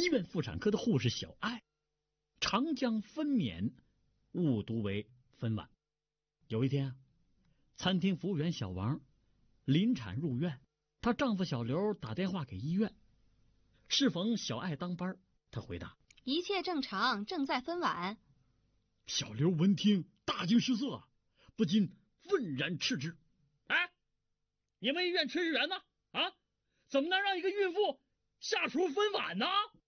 医院妇产科的护士小艾，常将分娩误读为分娩。有一天啊，餐厅服务员小王临产入院，她丈夫小刘打电话给医院，适逢小艾当班，他回答： 一切正常，正在分娩。 小刘闻听大惊失色，不禁愤然斥之：哎，你们医院缺人呢？啊，怎么能让一个孕妇下厨分娩呢？